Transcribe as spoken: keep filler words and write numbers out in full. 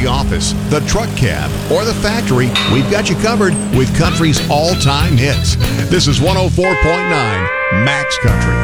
the office, the truck cab, or the factory, we've got you covered with country's all-time hits. This is one oh four point nine Max Country.